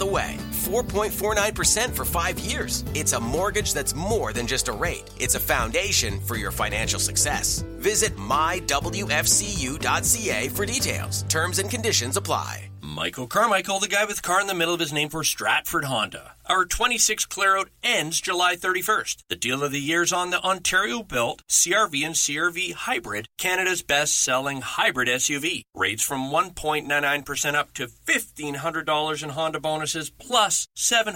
the way. 4.49% for 5 years. It's a mortgage that's more than just a rate. It's a foundation for your financial success. Visit mywfcu.ca for details. Terms and conditions apply. Michael Carmichael, the guy with car in the middle of his name for Stratford Honda. Our 26 clear-out ends July 31st. The deal of the year is on the Ontario-built CR-V and CR-V Hybrid, Canada's best-selling hybrid SUV. Rates from 1.99% up to $1,500 in Honda bonuses, plus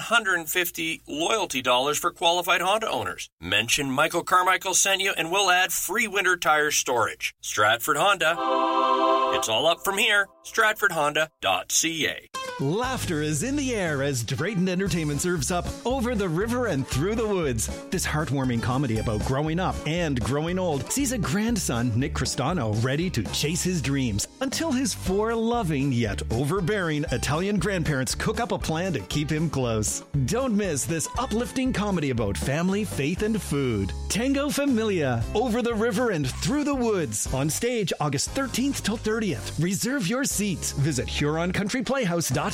$750 loyalty dollars for qualified Honda owners. Mention Michael Carmichael sent you, and we'll add free winter tire storage. Stratford Honda. It's all up from here. StratfordHonda.ca. Laughter is in the air as Drayton Entertainment serves up Over the River and Through the Woods. This heartwarming comedy about growing up and growing old sees a grandson, Nick Cristano, ready to chase his dreams until his 4 loving yet overbearing Italian grandparents cook up a plan to keep him close. Don't miss this uplifting comedy about family, faith, and food. Tango Familia, Over the River and Through the Woods. On stage August 13th till 30th. Reserve your seats. Visit HuronCountryPlayhouse.com.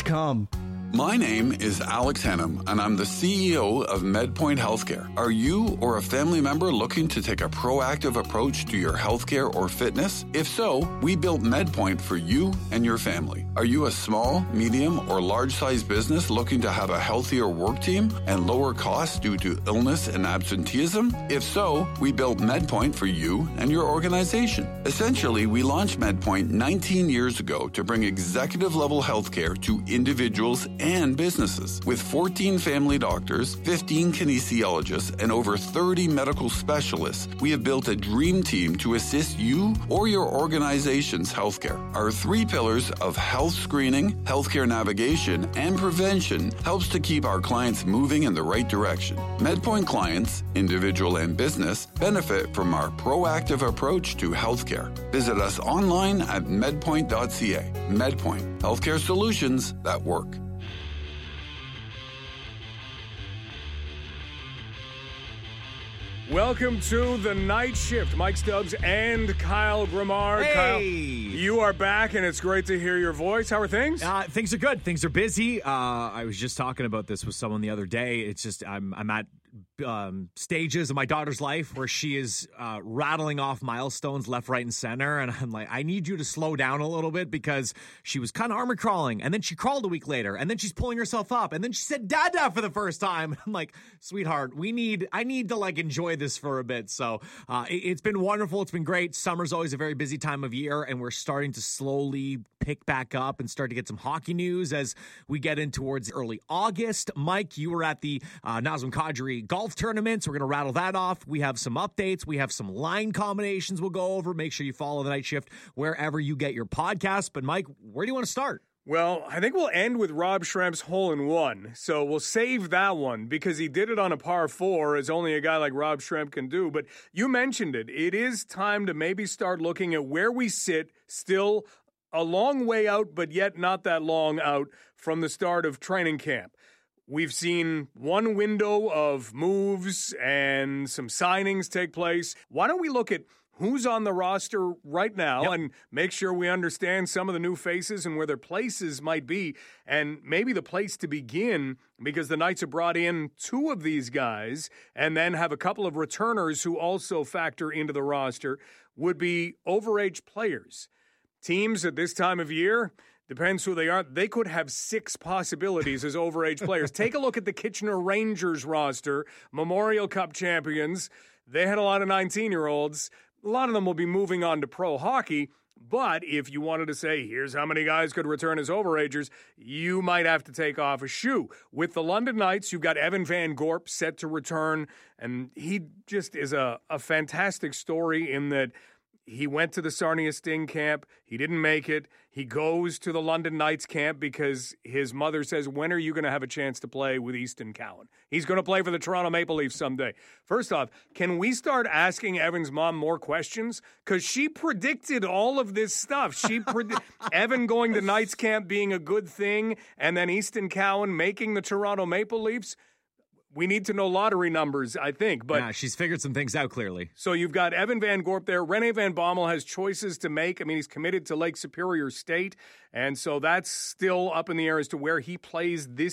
My name is Alex Hennum, and I'm the CEO of MedPoint Healthcare. Are you or a family member looking to take a proactive approach to your healthcare or fitness? If so, we built MedPoint for you and your family. Are you a small, medium, or large-sized business looking to have a healthier work team and lower costs due to illness and absenteeism? If so, we built MedPoint for you and your organization. Essentially, we launched MedPoint 19 years ago to bring executive-level healthcare to individuals and businesses. With 14 family doctors, 15 kinesiologists, and over 30 medical specialists, we have built a dream team to assist you or your organization's healthcare. Our 3 pillars of health screening, healthcare navigation, and prevention helps to keep our clients moving in the right direction. MedPoint clients, individual and business, benefit from our proactive approach to healthcare. Visit us online at medpoint.ca. MedPoint, healthcare solutions that work. Welcome to the night shift. Mike Stubbs and Kyle Grimard. Hey! Kyle, you are back, and it's great to hear your voice. How are things? Things are good. Things are busy. I was just talking about this with someone the other day. It's just I'm at stages of my daughter's life where she is rattling off milestones left, right, and center. And I'm like, I need you to slow down a little bit because she was kind of armor crawling. And then she crawled a week later. And then she's pulling herself up. And then she said, Dada, for the first time. I'm like, sweetheart, I need to like enjoy this for a bit. So it's been wonderful. It's been great. Summer's always a very busy time of year. And we're starting to slowly pick back up and start to get some hockey news as we get in towards early August. Mike, you were at the Nazem Kadri golf tournament, so we're going to rattle that off. We have some updates. We have some line combinations we'll go over. Make sure you follow the Night Shift wherever you get your podcast. But, Mike, where do you want to start? Well, I think we'll end with Rob Schrempf's hole-in-one. So we'll save that one because he did it on a par 4, as only a guy like Rob Schrempf can do. But you mentioned it. It is time to maybe start looking at where we sit, still a long way out, but yet not that long out from the start of training camp. We've seen one window of moves and some signings take place. Why don't we look at who's on the roster right now and make sure we understand some of the new faces and where their places might be, and maybe the place to begin, because the Knights have brought in 2 of these guys and then have a couple of returners who also factor into the roster, would be overage players. Teams at this time of year, depends who they are, they could have 6 possibilities as overage players. Take a look at the Kitchener Rangers roster, Memorial Cup champions. They had a lot of 19-year-olds. A lot of them will be moving on to pro hockey. But if you wanted to say, here's how many guys could return as overagers, you might have to take off a shoe. With the London Knights, you've got Evan Van Gorp set to return. And he just is a fantastic story in that he went to the Sarnia Sting camp. He didn't make it. He goes to the London Knights camp because his mother says, when are you going to have a chance to play with Easton Cowan? He's going to play for the Toronto Maple Leafs someday. First off, can we start asking Evan's mom more questions? Because she predicted all of this stuff. She Evan going to Knights camp being a good thing, and then Easton Cowan making the Toronto Maple Leafs. We need to know lottery numbers, I think. But yeah, she's figured some things out clearly. So you've got Evan Van Gorp there. Rene Van Bommel has choices to make. I mean, he's committed to Lake Superior State, and so that's still up in the air as to where he plays this